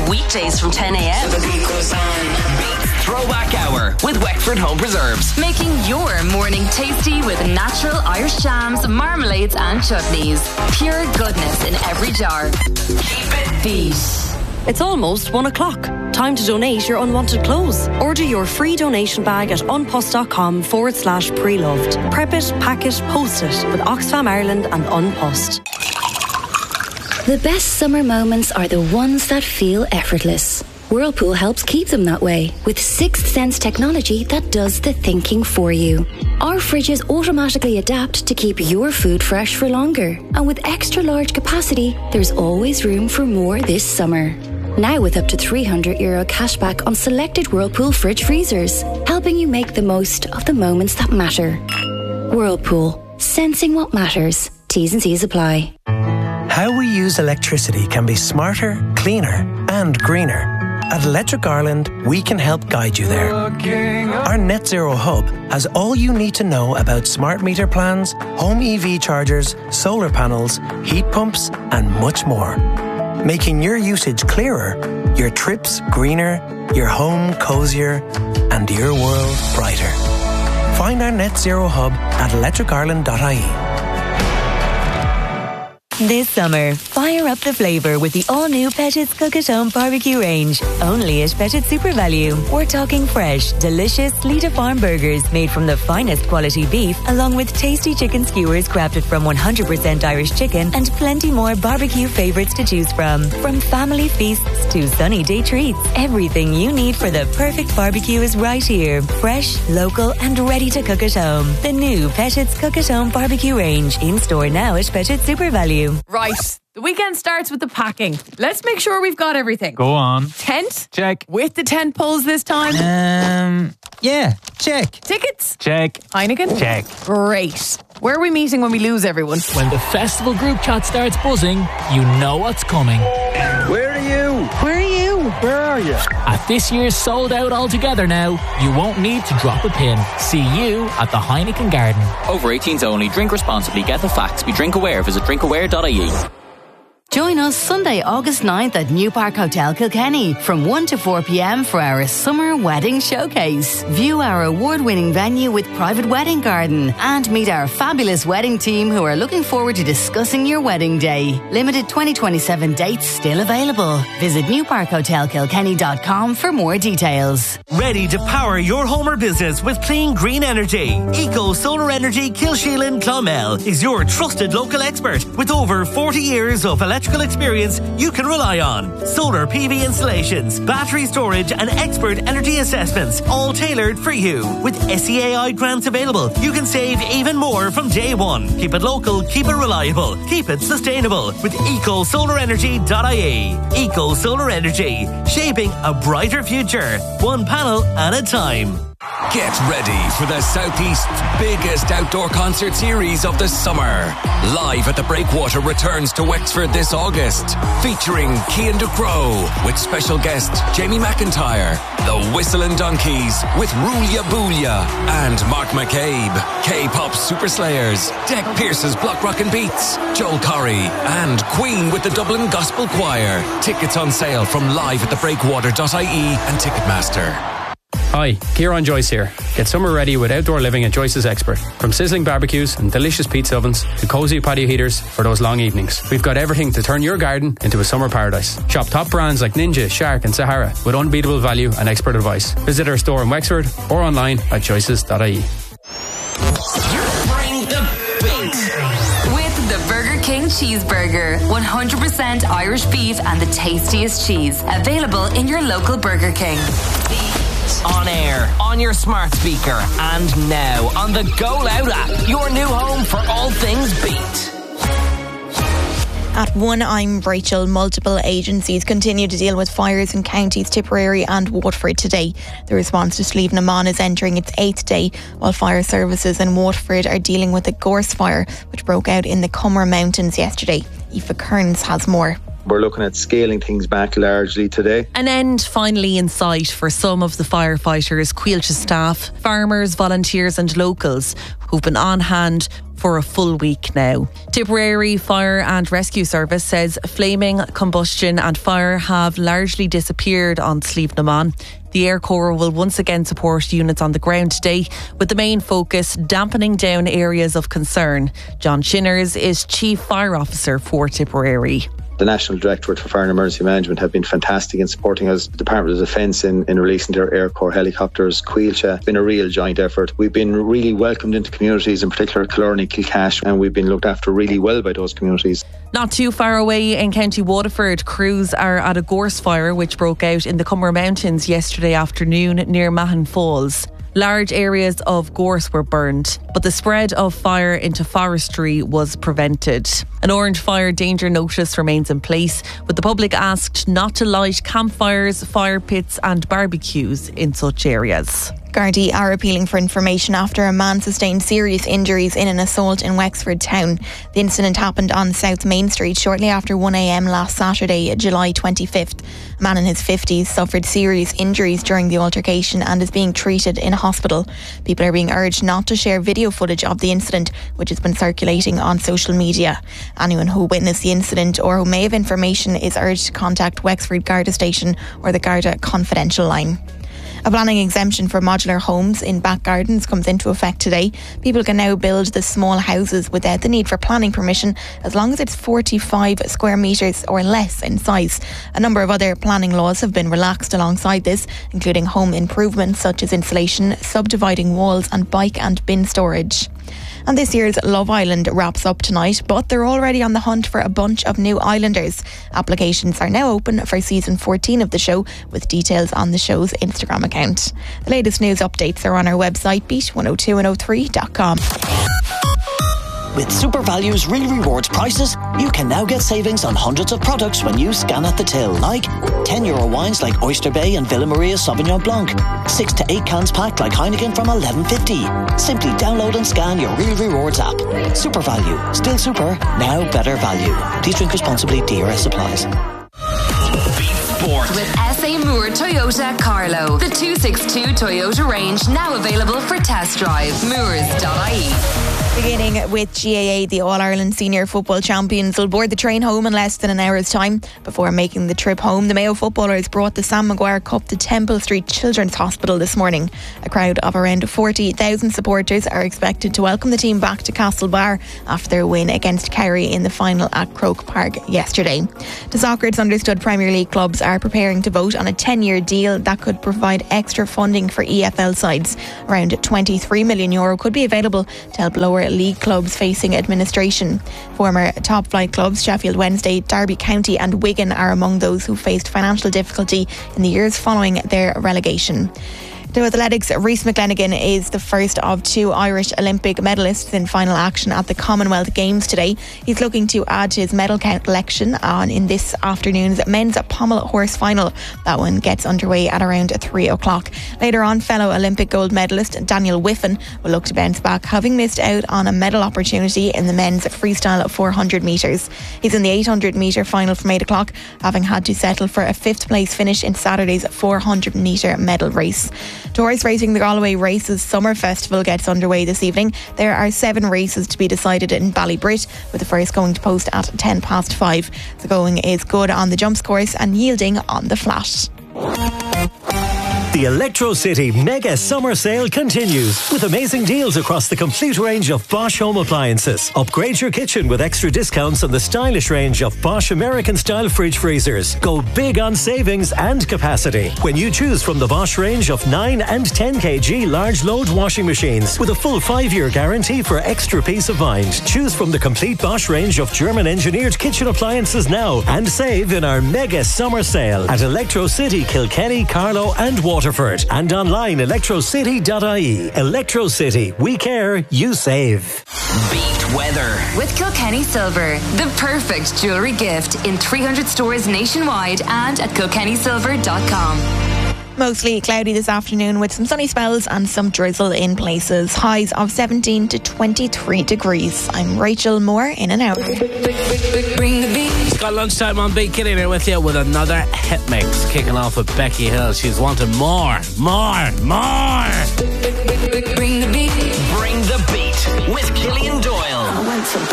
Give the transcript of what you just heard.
weekdays from 10 a.m. Beats Throwback Hour with Wexford Home Preserves. Making your morning tasty with natural Irish jams, marmalades and chutneys. Pure goodness in every jar. Keep it Beat. It's almost 1 o'clock. Time to donate your unwanted clothes. Order your free donation bag at unpost.com/pre-loved. Prep it, pack it, post it with Oxfam Ireland and Unpost. The best summer moments are the ones that feel effortless. Whirlpool helps keep them that way with Sixth Sense technology that does the thinking for you. Our fridges automatically adapt to keep your food fresh for longer. And with extra large capacity, there's always room for more this summer. Now with up to €300 cashback on selected Whirlpool fridge freezers, helping you make the most of the moments that matter. Whirlpool, sensing what matters. T's and C's apply. How we use electricity can be smarter, cleaner and greener. At Electric Ireland, we can help guide you there. Our Net Zero Hub has all you need to know about smart meter plans, home EV chargers, solar panels, heat pumps and much more. Making your usage clearer, your trips greener, your home cosier and your world brighter. Find our Net Zero Hub at electricireland.ie. This summer, fire up the flavour with the all-new Pettit's Cook-at-Home barbecue range. Only at Pettit Super Value. We're talking fresh, delicious Lita Farm burgers made from the finest quality beef, along with tasty chicken skewers crafted from 100% Irish chicken and plenty more barbecue favourites to choose from. From family feasts to sunny day treats, everything you need for the perfect barbecue is right here. Fresh, local and ready to cook at home. The new Pettit's Cook-at-Home barbecue range. In store now at Pettit Super Value. Right, the weekend starts with the packing. Let's make sure we've got everything. Go on. Tent? Check. With the tent poles this time? Yeah, check. Tickets? Check. Heineken? Check. Great. Where are we meeting when we lose everyone? When the festival group chat starts buzzing, you know what's coming. Where are you? Where are you? Where are you? At this year's Sold Out Altogether now, you won't need to drop a pin. See you at the Heineken Garden. Over 18s only. Drink responsibly. Get the facts. Be drink aware. Visit drinkaware.ie. Join us Sunday, August 9th at New Park Hotel Kilkenny from 1 to 4 p.m. for our Summer Wedding Showcase. View our award-winning venue with private wedding garden and meet our fabulous wedding team who are looking forward to discussing your wedding day. Limited 2027 dates still available. Visit newparkhotelkilkenny.com for more details. Ready to power your home or business with clean green energy? Eco Solar Energy Kilsheelan Clonmel is your trusted local expert with over 40 years of electrical experience you can rely on. Solar PV installations, battery storage and expert energy assessments, all tailored for you. With SEAI grants available, you can save even more from day one. Keep it local, keep it reliable, keep it sustainable with ecosolarenergy.ie. Eco Solar Energy, shaping a brighter future, one panel at a time. Get ready for the Southeast's biggest outdoor concert series of the summer. Live at the Breakwater returns to Wexford this August, featuring Cian Ducrow with special guest Jamie McIntyre, the Whistling Donkeys with Rulia Boolia and Mark McCabe, K-pop Super Slayers, Deck Pearce's Block Rockin' Beats, Joel Corry and Queen with the Dublin Gospel Choir. Tickets on sale from liveatthebreakwater.ie and Ticketmaster. Hi, Kieran Joyce here. Get summer ready with outdoor living at Joyce's Expert. From sizzling barbecues and delicious pizza ovens to cosy patio heaters for those long evenings. We've got everything to turn your garden into a summer paradise. Shop top brands like Ninja, Shark and Sahara with unbeatable value and expert advice. Visit our store in Wexford or online at choices.ie. With the Burger King Cheeseburger. 100% Irish beef and the tastiest cheese. Available in your local Burger King. On air, on your smart speaker, and now on the Go Loud app, your new home for all things beat. At 1, I'm Rachel. Multiple agencies continue to deal with fires in counties Tipperary and Waterford today. The response to Slieve na Mon is entering its 8th day, while fire services in Waterford are dealing with a gorse fire which broke out in the Cummer Mountains yesterday. Aoife Kearns has more. We're looking at scaling things back largely today. An end finally in sight for some of the firefighters, Coillte staff, farmers, volunteers and locals who've been on hand for a full week now. Tipperary Fire and Rescue Service says flaming, combustion and fire have largely disappeared on Sliabh na Món. The Air Corps will once again support units on the ground today, with the main focus dampening down areas of concern. John Shinners is Chief Fire Officer for Tipperary. The National Directorate for Fire and Emergency Management have been fantastic in supporting us. The Department of Defence in releasing their Air Corps helicopters. Coillte, it's been a real joint effort. We've been really welcomed into communities, in particular Killarney, Kilcash, and we've been looked after really well by those communities. Not too far away in County Waterford, crews are at a gorse fire which broke out in the Cumber Mountains yesterday afternoon near Mahon Falls. Large areas of gorse were burned, but the spread of fire into forestry was prevented. An orange fire danger notice remains in place, with the public asked not to light campfires, fire pits and barbecues in such areas. Gardaí are appealing for information after a man sustained serious injuries in an assault in Wexford town. The incident happened on South Main Street shortly after 1 a.m. last Saturday, July 25th. A man in his 50s suffered serious injuries during the altercation and is being treated in hospital. People are being urged not to share video footage of the incident, which has been circulating on social media. Anyone who witnessed the incident or who may have information is urged to contact Wexford Garda Station or the Garda confidential line. A planning exemption for modular homes in back gardens comes into effect today. People can now build the small houses without the need for planning permission, as long as it's 45 square metres or less in size. A number of other planning laws have been relaxed alongside this, including home improvements such as insulation, subdividing walls and bike and bin storage. And this year's Love Island wraps up tonight, but they're already on the hunt for a bunch of new islanders. Applications are now open for season 14 of the show, with details on the show's Instagram account. The latest news updates are on our website, beat102and03.com. With SuperValue's Real Rewards prices, you can now get savings on hundreds of products when you scan at the till, like €10 wines like Oyster Bay and Villa Maria Sauvignon Blanc, 6 to 8 cans packed like Heineken from $11.50. Simply download and scan your Real Rewards app. SuperValue, still super, now better value. Please drink responsibly. DRS applies. With SA Moore Toyota Carlo. The 262 Toyota range now available for test drive. Moores.ie. Beginning with GAA, the All-Ireland Senior Football Champions will board the train home in less than an hour's time. Before making the trip home, the Mayo footballers brought the Sam Maguire Cup to Temple Street Children's Hospital this morning. A crowd of around 40,000 supporters are expected to welcome the team back to Castlebar after their win against Kerry in the final at Croke Park yesterday. To soccer, it's understood Premier League clubs are preparing to vote on a 10-year deal that could provide extra funding for EFL sides. Around €23 million could be available to help lower league clubs facing administration. Former top flight clubs Sheffield Wednesday, Derby County and Wigan are among those who faced financial difficulty in the years following their relegation. To athletics, Rhys McGlenigan is the first of 2 Irish Olympic medalists in final action at the Commonwealth Games today. He's looking to add to his medal collection in this afternoon's men's pommel horse final. That one gets underway at around 3 o'clock. Later on, fellow Olympic gold medalist Daniel Whiffen will look to bounce back, having missed out on a medal opportunity in the men's freestyle 400 metres. He's in the 800 metre final from 8 o'clock, having had to settle for a 5th place finish in Saturday's 400 metre medal race. To horse racing, the Galway Races Summer Festival gets underway this evening. There are 7 races to be decided in Ballybrit, with the first going to post at 5:10. The going is good on the jumps course and yielding on the flat. The Electro City Mega Summer Sale continues with amazing deals across the complete range of Bosch home appliances. Upgrade your kitchen with extra discounts on the stylish range of Bosch American-style fridge freezers. Go big on savings and capacity when you choose from the Bosch range of 9 and 10 kg large load washing machines with a full 5-year guarantee for extra peace of mind. Choose from the complete Bosch range of German-engineered kitchen appliances now and save in our Mega Summer Sale at Electro City, Kilkenny, Carlow and Waterford, and online electrocity.ie. Electro City, we care, you save. Beat weather with Kilkenny Silver, the perfect jewellery gift in 300 stores nationwide and at kilkennysilver.com. Mostly cloudy this afternoon with some sunny spells and some drizzle in places. Highs of 17 to 23 degrees. I'm Rachel Moore in an hour. It's got lunchtime on Beat. Kitty here with you with another hit mix. Kicking off with Becky Hill. She's wanting more. Bring the beat with Killian Doyle.